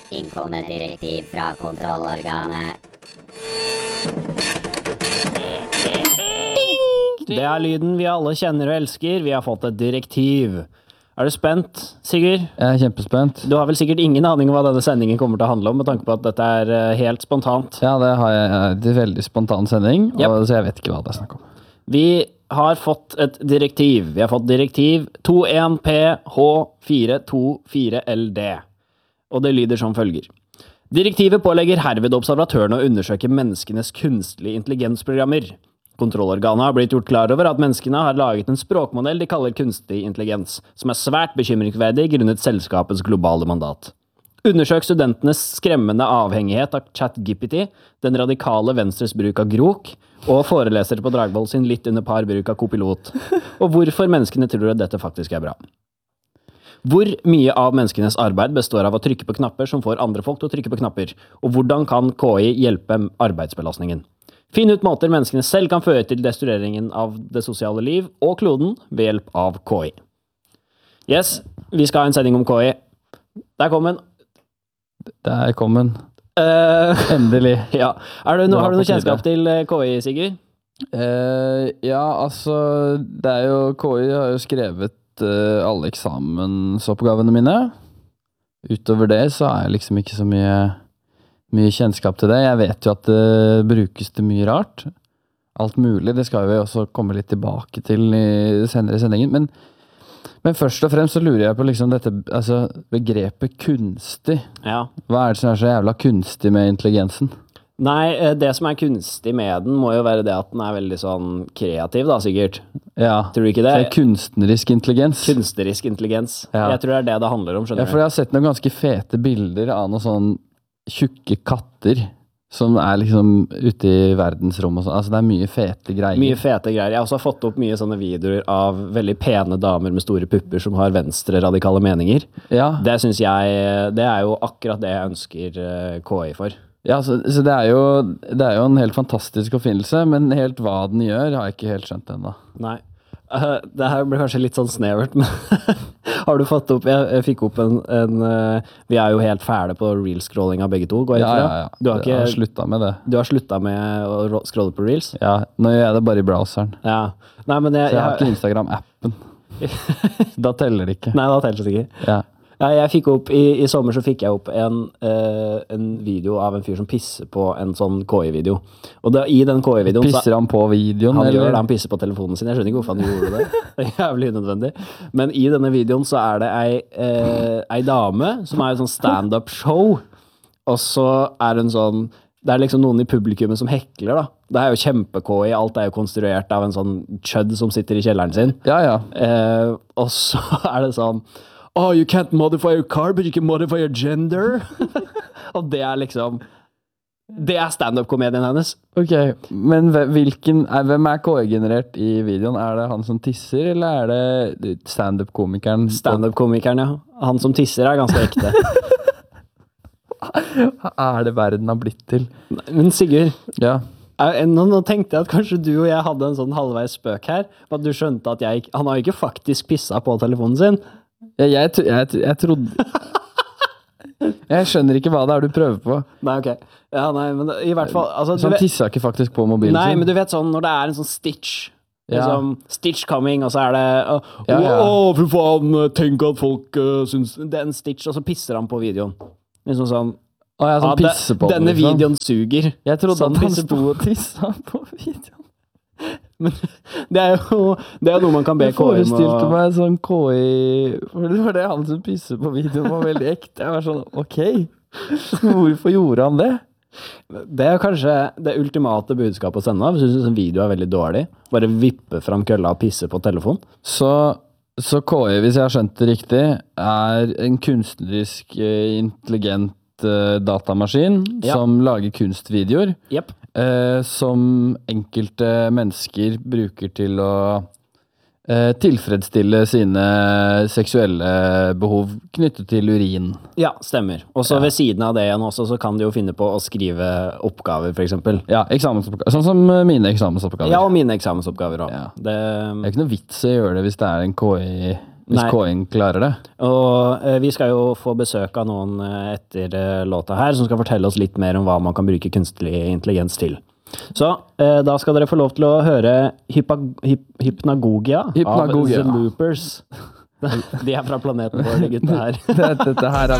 Innkomne direktiv fra kontrollorganet. Det lyden vi alle kjenner og elsker. Vi har fått et direktiv. Du spent, Sigurd? Jeg kjempespent. Du har vel sikkert ingen aning om hva denne sendingen kommer til å handle om, med tanke på at dette helt spontant. Ja, det har jeg. Det veldig spontan sending, så jeg vet ikke hva det er snakk om. Vi har fått et direktiv. Vi har fått direktiv 21PH424LD. Og det lyder som følger. Direktivet pålegger herved observatørene å undersøke menneskenes kunstige intelligensprogrammer. Kontrollorganet har blitt gjort klar over at menneskene har laget en språkmodell de kaller kunstig intelligens, som svært bekymringsverdig grunnet selskapets globale mandat. Undersøk studentenes skremmende avhengighet av ChatGPT, den radikale venstres bruk av Grok, og foreleser på Dragvoll sin litt under par bruk av Copilot, og hvorfor menneskene tror at dette faktisk bra. Hvor mye av menneskenes arbeid består av å trykke på knapper som får andre folk til å trykke på knapper, og hvordan kan KI hjelpe arbeidsbelastningen? Finn ut måter menneskene selv kan føre til destrueringen av det sosiale liv og kloden ved hjelp av KI. Yes, vi skal ha en sending om KI. Der kom den. Der kom den. Endelig. Ja. Har du noe kjennskap til KI, Sigurd? Ja, altså, KI har jo skrevet alle eksamensoppgavene mine. Utover det så er jeg liksom ikke så mye kjennskap til det. Jeg vet jo at det brukes til mye rart. Alt mulig, det skal vi også komme litt tilbake til i senere sendingen. Men først og fremst så lurer jeg på liksom dette, altså begrepet kunstig. Ja. Hva det som så jævla kunstig med intelligensen? Nei, det som kunstig med den må jo være det at den veldig sånn kreativ da, sikkert. Ja, tror du ikke det? Så kunstnerisk intelligens. Kunstnerisk intelligens. Ja. Jeg tror det handler om, skjønner du? Ja, for jeg har sett noen ganske fete bilder av noen sånn tjukke katter som liksom ute i verdensrommet og sånn. Altså det mye fete greier. Mye fete greier. Jeg har også fått opp mye sånne videoer av veldig pene damer med store pupper som har venstre radikale meninger. Ja. Det synes jeg, det jo akkurat det jeg ønsker KI for. Ja, så det jo en helt fantastisk oppfinnelse, men helt hva den gjør har jeg ikke helt skjønt ennå. Nei. Det her blir kanskje litt sånn snevert, men har du fått opp, jeg fikk opp vi jo helt ferdig på reel-scrolling av begge to, går jeg til det? Ja. Jeg har sluttet med det. Du har sluttet med å scrolle på reels? Ja, nå gjør jeg det bare i browseren. Ja. Nei, men så jeg har ikke Instagram-appen. Da teller det ikke. Nei, da teller det ikke. Ja. Ja, jeg fikk opp, i sommer så fikk jeg opp en video av en fyr som pisser på en sånn KI-video. Og i den KI-videoen... Pisser han på videoen? Han gjør det, han pisser på telefonen sin. Jeg skjønner ikke hvorfor han gjorde det. Det jævlig unødvendig. Men i denne videoen så det ei dame som et sånn stand-up show. Og så hun sånn... Det liksom noen i publikummet som hekler da. Det jo kjempe-KI, alt jo konstruert av en sånn chud som sitter i kjelleren sin. Ja. Og så det sånn... Oh, you can't modify your car, but you can modify your gender. Og det liksom... Det stand-up-komedien hennes. Ok, men hvem KI-generert i videoen? Det han som tisser, eller det stand-up-komikeren? Stand-up-komikeren, ja. Han som tisser ganske ekte. Hva det verden har blitt til? Men Sigurd... Ja. Nå tenkte jeg at kanskje du og jeg hadde en sånn halvveis spøk her, at du skjønte at han har ikke faktisk pisset på telefonen sin. Jeg trodde... Jeg skjønner ikke hva det du prøver på. Nei, ok. Ja, nei, men i hvert fall... Altså, så han tisset ikke faktisk på mobilen sin? Nei, men du vet sånn, når det en sånn stitch, liksom, stitch coming, og så det... fy faen, tenk at folk synes... Det en stitch, og så pisser han på videoen. Liksom sånn... sånn pisser på denne liksom. Videoen suger. Jeg trodde sånn, han stod og tisset på videoen. Men det jo noe man kan be KI med. Jeg forestilte meg sånn KI... Det var det han som pisser på videoen var veldig ekte. Jeg var sånn, ok. Hvorfor gjorde han det? Det kanskje det ultimate budskapet å sende av. Hvis du synes en video veldig dårlig, bare vippe fram kølla og pisse på telefon. Så KI, hvis jeg har skjønt det riktig, en kunstnerisk intelligent datamaskin som lager kunstvideoer. Yep. Som enkelte mennesker bruker til å tilfredsstille sine seksuelle behov knyttet til urin. Ja, stemmer. Og så ved siden av det igjen også, så kan du jo finne på å skrive oppgaver, for eksempel. Ja, eksamensoppgaver. Sånn som mine eksamensoppgaver. Ja, og mine eksamensoppgaver også. Ja. Det ikke noe vits å gjøre det hvis det en KI Hvis Nei. KI klarer det. Og vi skal jo få besøk av noen etter låta her, som skal fortelle oss litt mer om hva man kan bruke kunstig intelligens til. Så da skal dere få lov til å høre Hypnagogia av Hypnagogia. The Loopers. De fra planeten vår, de gutta her. Dette her er